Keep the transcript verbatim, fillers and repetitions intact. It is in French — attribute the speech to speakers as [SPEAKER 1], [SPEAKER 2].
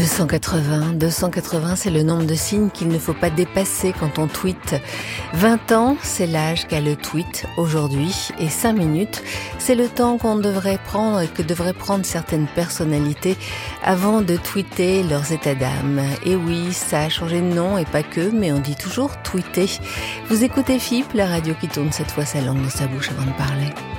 [SPEAKER 1] cent quatre-vingts, deux cent quatre-vingts, c'est le nombre de signes qu'il ne faut pas dépasser quand on tweete. vingt ans, c'est l'âge qu'a le tweet aujourd'hui. Et cinq minutes, c'est le temps qu'on devrait prendre et que devraient prendre certaines personnalités avant de tweeter leurs états d'âme. Et oui, ça a changé de nom et pas que, mais on dit toujours tweeter. Vous écoutez F I P, la radio qui tourne cette fois sa langue dans sa bouche avant de parler.